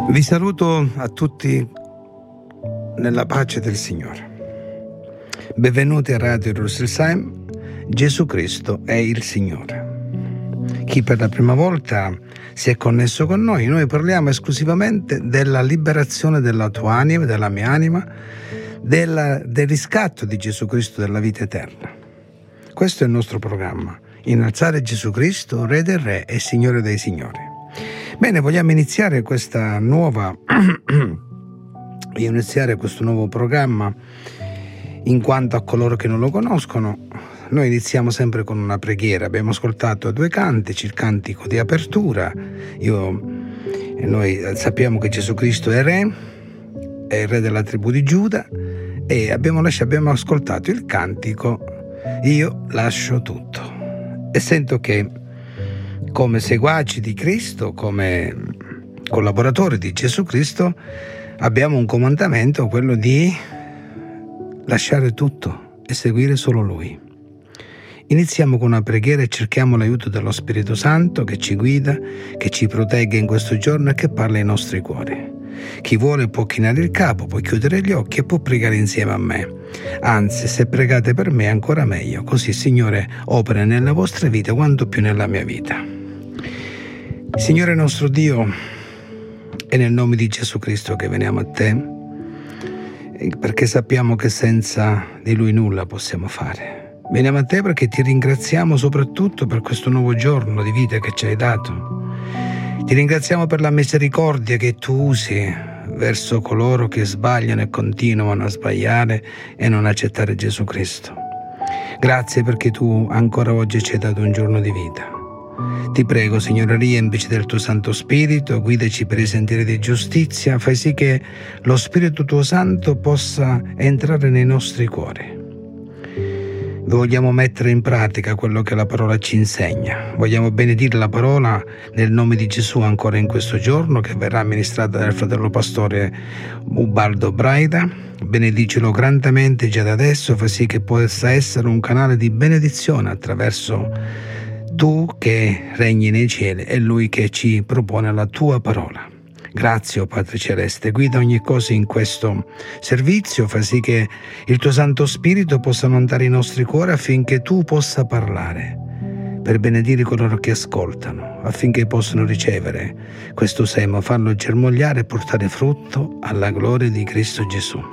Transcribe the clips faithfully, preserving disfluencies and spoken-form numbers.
Vi saluto a tutti nella pace del Signore. Benvenuti a Radio Jerusalem. Gesù Cristo è il Signore. Chi per la prima volta si è connesso con noi, noi parliamo esclusivamente della liberazione della tua anima, della mia anima, della, del riscatto di Gesù Cristo della vita eterna. Questo è il nostro programma: innalzare Gesù Cristo, Re dei Re e Signore dei Signori. Bene, vogliamo iniziare questa nuova iniziare questo nuovo programma. In quanto a coloro che non lo conoscono, noi iniziamo sempre con una preghiera. Abbiamo ascoltato due cantici, il cantico di apertura. Io e noi sappiamo che Gesù Cristo è Re, è il Re della tribù di Giuda, e abbiamo, lasciato, abbiamo ascoltato il cantico Io lascio tutto. E sento che come seguaci di Cristo, come collaboratori di Gesù Cristo, abbiamo un comandamento, quello di lasciare tutto e seguire solo Lui. Iniziamo con una preghiera e cerchiamo l'aiuto dello Spirito Santo che ci guida, che ci protegge in questo giorno e che parla ai nostri cuori. Chi vuole può chinare il capo, può chiudere gli occhi e può pregare insieme a me. Anzi, se pregate per me è ancora meglio, così il Signore opera nella vostra vita quanto più nella mia vita. Signore nostro Dio, è nel nome di Gesù Cristo che veniamo a te, perché sappiamo che senza di Lui nulla possiamo fare. Veniamo a te perché ti ringraziamo soprattutto per questo nuovo giorno di vita che ci hai dato. Ti ringraziamo per la misericordia che tu usi verso coloro che sbagliano e continuano a sbagliare e non accettare Gesù Cristo. Grazie perché tu ancora oggi ci hai dato un giorno di vita. Ti prego, Signore, riempici del tuo Santo Spirito, guidaci per i sentieri di giustizia, fai sì che lo Spirito tuo Santo possa entrare nei nostri cuori. Vogliamo mettere in pratica quello che la parola ci insegna. Vogliamo benedire la parola nel nome di Gesù ancora in questo giorno, che verrà amministrata dal fratello pastore Ubaldo Braida. Benedicelo grandemente già da adesso, fa sì che possa essere un canale di benedizione attraverso tu che regni nei cieli e Lui che ci propone la tua parola. Grazie, o Padre Celeste, guida ogni cosa in questo servizio, fa sì che il tuo Santo Spirito possa andare i nostri cuori affinché tu possa parlare, per benedire coloro che ascoltano, affinché possano ricevere questo seme, farlo germogliare e portare frutto alla gloria di Cristo Gesù.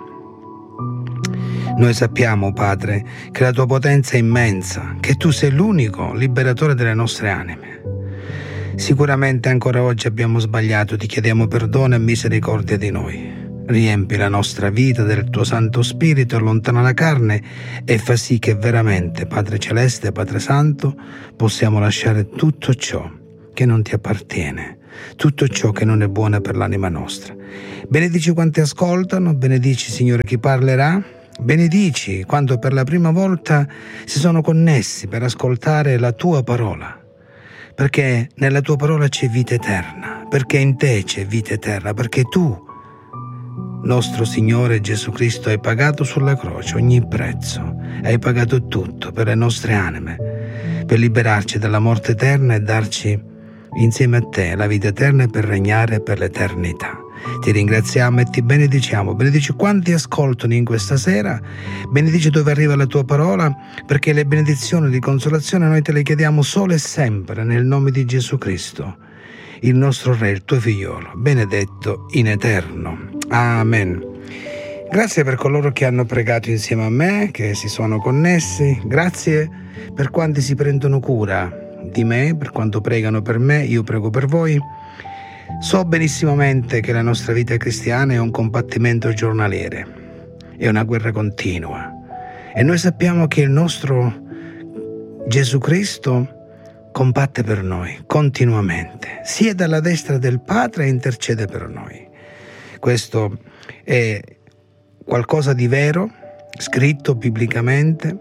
Noi sappiamo, Padre, che la tua potenza è immensa, che tu sei l'unico liberatore delle nostre anime. Sicuramente ancora oggi abbiamo sbagliato, ti chiediamo perdono e misericordia di noi. Riempi la nostra vita del tuo Santo Spirito, allontana la carne e fa sì che veramente, Padre Celeste, Padre Santo, possiamo lasciare tutto ciò che non ti appartiene, tutto ciò che non è buono per l'anima nostra. Benedici quanti ascoltano, benedici, Signore, chi parlerà. Benedici quando per la prima volta si sono connessi per ascoltare la tua parola, perché nella tua parola c'è vita eterna, perché in te c'è vita eterna, perché tu, nostro Signore Gesù Cristo, hai pagato sulla croce ogni prezzo, hai pagato tutto per le nostre anime, per liberarci dalla morte eterna e darci insieme a te la vita eterna e per regnare per l'eternità. Ti ringraziamo e ti benediciamo. Benedici quanti ascoltano in questa sera, benedici dove arriva la tua parola, perché le benedizioni di consolazione noi te le chiediamo solo e sempre nel nome di Gesù Cristo, il nostro Re, il tuo figliolo, benedetto in eterno. Amen. Grazie per coloro che hanno pregato insieme a me, che si sono connessi. Grazie per quanti si prendono cura di me, per quanto pregano per me. Io prego per voi. So benissimamente che la nostra vita cristiana è un combattimento giornaliere, è una guerra continua, e noi sappiamo che il nostro Gesù Cristo combatte per noi continuamente, sia dalla destra del Padre e intercede per noi. Questo è qualcosa di vero, scritto biblicamente,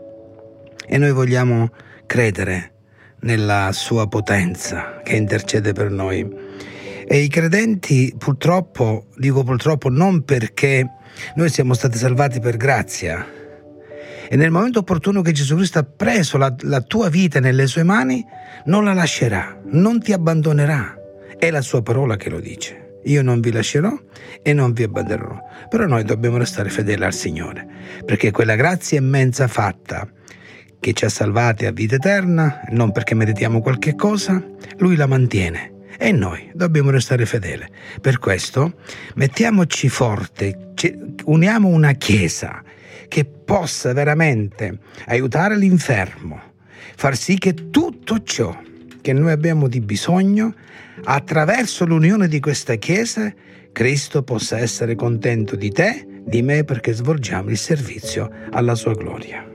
e noi vogliamo credere nella sua potenza che intercede per noi. E i credenti, purtroppo, dico purtroppo non perché noi siamo stati salvati per grazia, e nel momento opportuno che Gesù Cristo ha preso la, la tua vita nelle sue mani, non la lascerà, non ti abbandonerà. È la sua parola che lo dice. io non vi lascerò e non vi abbandonerò. Però noi dobbiamo restare fedeli al Signore, perché quella grazia immensa fatta che ci ha salvati a vita eterna, non perché meritiamo qualche cosa, Lui la mantiene e noi dobbiamo restare fedeli. Per questo mettiamoci forte, uniamo una Chiesa che possa veramente aiutare l'infermo, far sì che tutto ciò che noi abbiamo di bisogno, attraverso l'unione di questa Chiesa, Cristo possa essere contento di te, di me, perché svolgiamo il servizio alla sua gloria.